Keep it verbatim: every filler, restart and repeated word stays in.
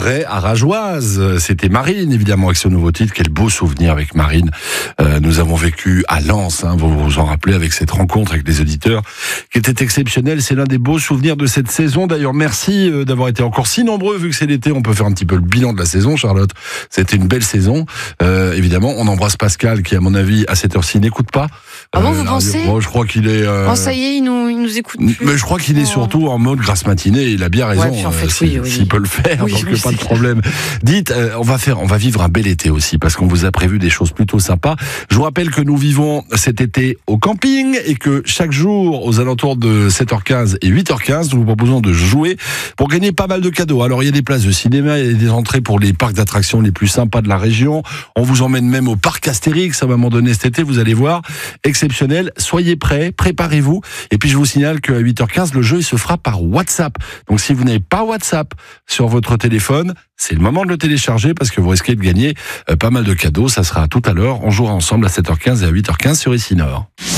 vrai à Rageoise. C'était Marine, évidemment, avec ce nouveau titre. Quel beau souvenir avec Marine. Euh, nous avons vécu à Lens, hein, vous vous en rappelez, avec cette rencontre avec les auditeurs, qui était exceptionnelle. C'est l'un des beaux souvenirs de cette saison. D'ailleurs, merci euh, d'avoir été encore si nombreux, vu que c'est l'été. On peut faire un petit peu le bilan de la saison, Charlotte. C'était une belle saison. Euh, évidemment, on embrasse Pascal, qui, à mon avis, à cette heure-ci, n'écoute pas. Ah bon, euh, vous pensez bon, je crois qu'il est... Euh... Oh, ça y est, il nous, il nous écoute plus. Mais je crois qu'il est Oh. surtout en mode grasse matinée. Il a bien raison. Ouais, puis en fait, euh, oui, s'il, oui. s'il peut le faire, Oui, donc oui, pas de c'est problème. Dites, euh, on va faire, on va vivre un bel été aussi, parce qu'on vous a prévu des choses plutôt sympas. Je vous rappelle que nous vivons cet été au camping et que chaque jour, aux alentours de sept heures quinze et huit heures quinze, nous vous proposons de jouer pour gagner pas mal de cadeaux. Alors, il y a des places de cinéma, il y a des entrées pour les parcs d'attractions les plus sympas de la région. On vous emmène même au parc Astérix à un moment donné cet été, vous allez voir. Exceptionnel. Soyez prêts, préparez-vous. Et puis, je vous signale qu'à huit heures quinze, le jeu, il se fera par WhatsApp. Donc, si vous n'avez pas WhatsApp sur votre téléphone, c'est le moment de le télécharger parce que vous risquez de gagner euh, pas mal de cadeaux. Ça sera tout à l'heure. On jouera ensemble à sept heures quinze et à huit heures quinze sur Ici Nord.